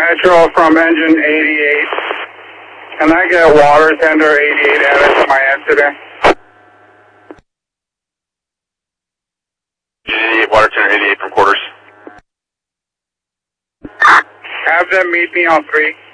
Metro from engine 88. Can I get water tender 88 added to my incident? 88, water tender 88 from quarters. Have them meet me on 3.